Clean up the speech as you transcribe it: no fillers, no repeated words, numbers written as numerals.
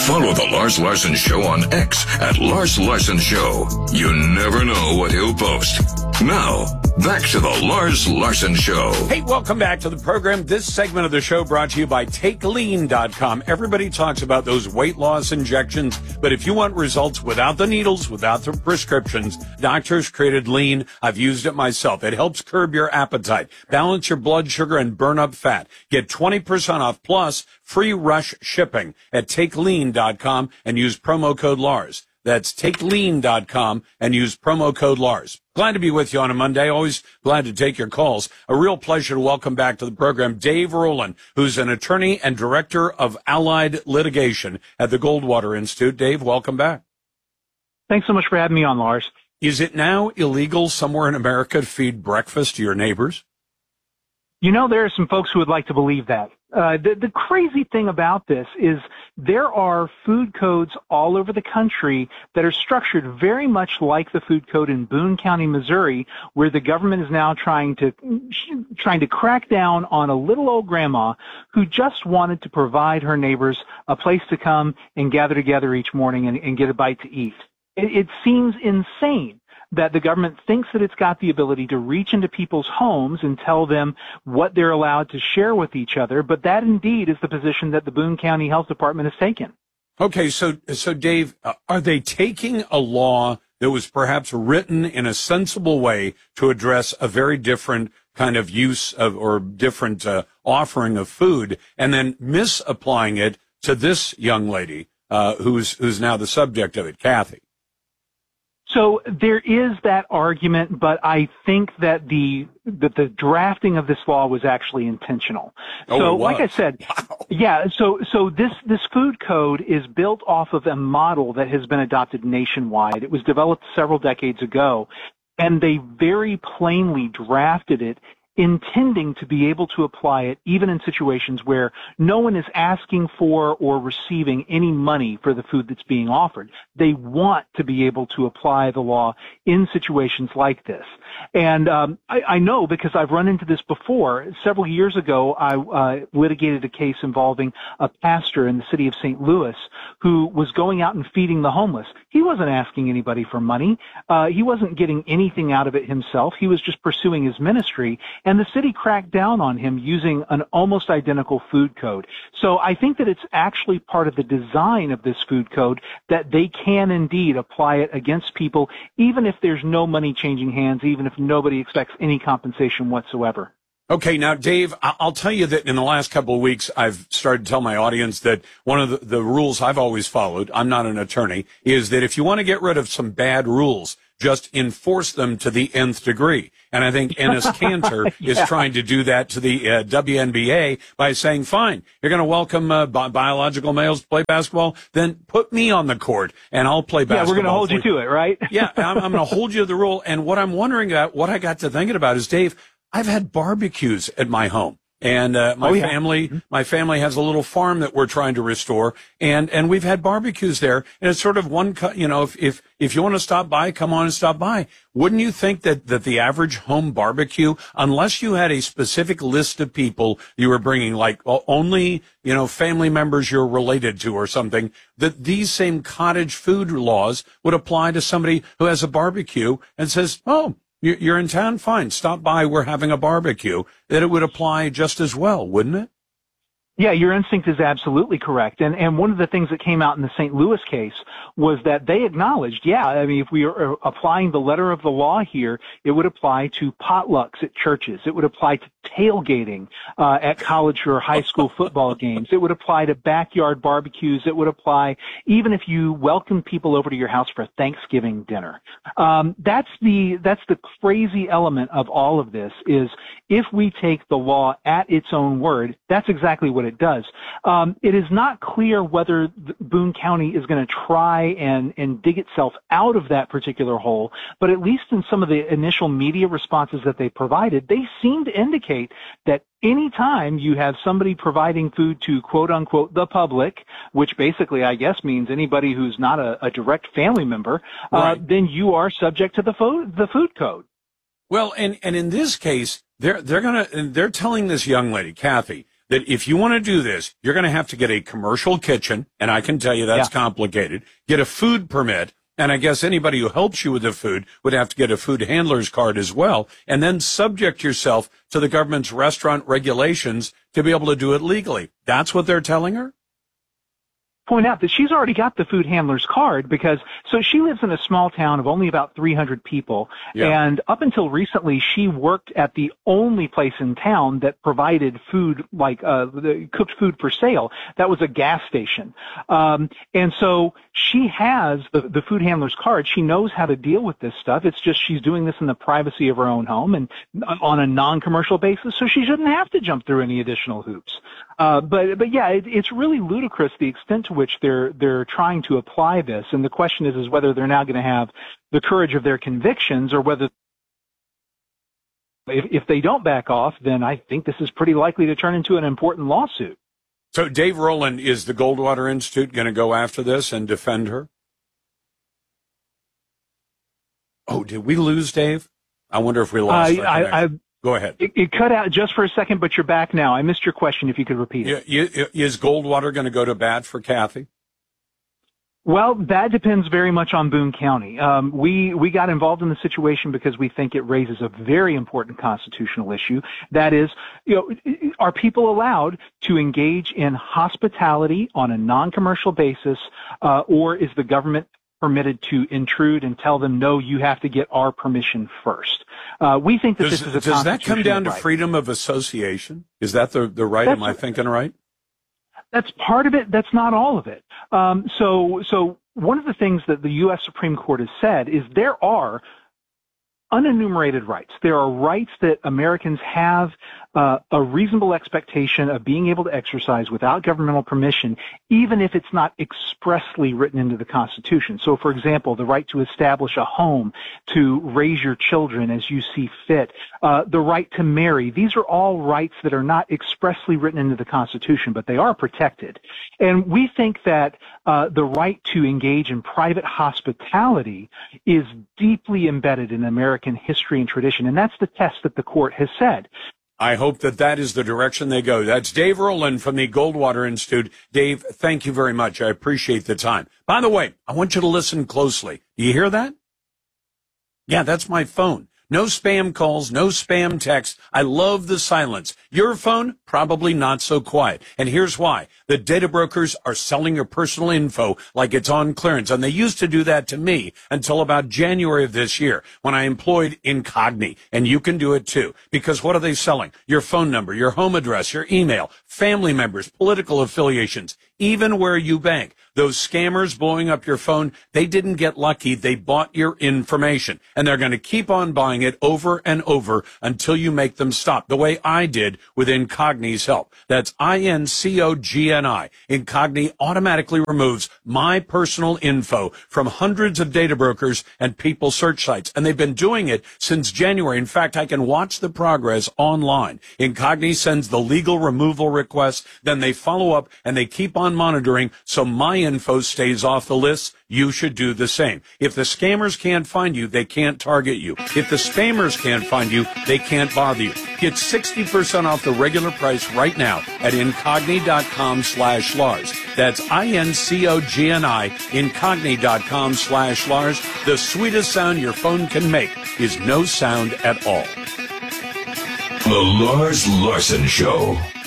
Follow The Lars Larson Show on X at Lars Larson Show. You never know what he'll post. Now, back to The Lars Larson Show. Hey, welcome back to the program. This segment of the show brought to you by TakeLean.com. Everybody talks about those weight loss injections, but if you want results without the needles, without the prescriptions, doctors created Lean. I've used it myself. It helps curb your appetite, balance your blood sugar, and burn up fat. Get 20% off plus free rush shipping at TakeLean.com and use promo code Lars. That's TakeLean.com and use promo code Lars. Glad to be with you on a Monday. Always glad to take your calls. A real pleasure to welcome back to the program Dave Rowland, who's an attorney and director of Allied Litigation at the Goldwater Institute. Dave, welcome back. Thanks so much for having me on, Lars. Is it now illegal somewhere in America to feed breakfast to your neighbors? You know, there are some folks who would like to believe that. The crazy thing about this is there are food codes all over the country that are structured very much like the food code in Boone County, Missouri, where the government is now trying to crack down on a little old grandma who just wanted to provide her neighbors a place to come and gather together each morning and get a bite to eat. It seems insane that the government thinks that it's got the ability to reach into people's homes and tell them what they're allowed to share with each other, but that indeed is the position that the Boone County Health Department has taken. Okay, so Dave, are they taking a law that was perhaps written in a sensible way to address a very different kind of use of or different offering of food and then misapplying it to this young lady who's now the subject of it, Kathy? So there is that argument, but I think that the drafting of this law was actually intentional. So, like I said, wow. Yeah. So this food code is built off of a model that has been adopted nationwide. It was developed several decades ago, and they very plainly drafted it intending to be able to apply it even in situations where no one is asking for or receiving any money for the food that's being offered. They want to be able to apply the law in situations like this. And I know because I've run into this before. Several years ago, I litigated a case involving a pastor in the city of St. Louis who was going out and feeding the homeless. He wasn't asking anybody for money. He wasn't getting anything out of it himself. He was just pursuing his ministry. And the city cracked down on him using an almost identical food code. So I think that it's actually part of the design of this food code that they can indeed apply it against people, even if there's no money changing hands, even if nobody expects any compensation whatsoever. Okay, now, Dave, I'll tell you that in the last couple of weeks, I've started to tell my audience that one of the rules I've always followed, I'm not an attorney, is that if you want to get rid of some bad rules, just enforce them to the nth degree. And I think Enes Kanter is trying to do that to the WNBA by saying, fine, you're going to welcome biological males to play basketball, then put me on the court and I'll play basketball. Yeah, we're going to hold you to it, right? Yeah, I'm going to hold you to the rule. And what I'm wondering about, what I got to thinking about is, Dave, I've had barbecues at my home. And my family has a little farm that we're trying to restore, and we've had barbecues there. And it's sort of one, if you want to stop by, come on and stop by. Wouldn't you think that the average home barbecue, unless you had a specific list of people you were bringing, like only family members you're related to or something, that these same cottage food laws would apply to somebody who has a barbecue and says, oh, you're in town? Fine. Stop by. We're having a barbecue. That it would apply just as well, wouldn't it? Yeah, your instinct is absolutely correct. And one of the things that came out in the St. Louis case was that they acknowledged, if we are applying the letter of the law here, it would apply to potlucks at churches. It would apply to tailgating at college or high school football games. It would apply to backyard barbecues. It would apply even if you welcome people over to your house for Thanksgiving dinner. That's the crazy element of all of this is if we take the law at its own word, that's exactly what it does. It is not clear whether Boone County is going to try and dig itself out of that particular hole, but at least in some of the initial media responses that they provided, they seem to indicate that anytime you have somebody providing food to quote unquote the public, which basically I guess means anybody who's not a direct family member, right, then you are subject to the food code. Well, and in this case, they're telling this young lady, Kathy, that if you want to do this, you're going to have to get a commercial kitchen, and I can tell you that's complicated, get a food permit, and I guess anybody who helps you with the food would have to get a food handler's card as well, and then subject yourself to the government's restaurant regulations to be able to do it legally. That's what they're telling her? Point out that she's already got the food handler's card because so she lives in a small town of only about 300 people, and up until recently she worked at the only place in town that provided food, like cooked food for sale. That was a gas station, and so she has the food handler's card. She knows how to deal with this stuff. It's just she's doing this in the privacy of her own home and on a non-commercial basis, so she shouldn't have to jump through any additional hoops. But yeah, it's really ludicrous the extent to which they're trying to apply this, and the question is whether they're now going to have the courage of their convictions, or whether if they don't back off, then I think this is pretty likely to turn into an important lawsuit. So, Dave Rowland, is the Goldwater Institute going to go after this and defend her? Oh, did we lose Dave? I wonder if we lost. Go ahead. It cut out just for a second, but you're back now. I missed your question. If you could repeat it. Is Goldwater going to go to bat for Kathy? Well, that depends very much on Boone County. We got involved in the situation because we think it raises a very important constitutional issue. That is, are people allowed to engage in hospitality on a non-commercial basis, or is the government permitted to intrude and tell them, no, you have to get our permission first? We think that this is a constitutional right. Does that come down to freedom of association? Is that the right? Am I thinking right? That's part of it. That's not all of it. So one of the things that the U.S. Supreme Court has said is there are unenumerated rights. There are rights that Americans have a reasonable expectation of being able to exercise without governmental permission, even if it's not expressly written into the Constitution. So, for example, the right to establish a home, to raise your children as you see fit, the right to marry. These are all rights that are not expressly written into the Constitution, but they are protected. And we think that the right to engage in private hospitality is deeply embedded in American history and tradition, and that's the test that the court has said. I hope that is the direction they go. That's Dave Rowland from the Goldwater Institute. Dave, thank you very much. I appreciate the time. By the way, I want you to listen closely. Do you hear that? Yeah, that's my phone. No spam calls, no spam texts. I love the silence. Your phone, probably not so quiet. And here's why. The data brokers are selling your personal info like it's on clearance. And they used to do that to me until about January of this year when I employed Incogni. And you can do it too. Because what are they selling? Your phone number, your home address, your email, family members, political affiliations, even where you bank. Those scammers blowing up your phone, they didn't get lucky. They bought your information. And they're going to keep on buying it over and over until you make them stop, the way I did with Incogni's help. That's INCOGNI. Incogni automatically removes my personal info from hundreds of data brokers and people search sites. And they've been doing it since January. In fact, I can watch the progress online. Incogni sends the legal removal request, then they follow up and they keep on monitoring so my info stays off the list. You should do the same. If the scammers can't find you, they can't target you. If the spammers can't find you, they can't bother you. Get 60% off the regular price right now at Incogni.com/Lars. That's INCOGNI, Incogni.com/Lars. The sweetest sound your phone can make is no sound at all. The Lars Larson Show.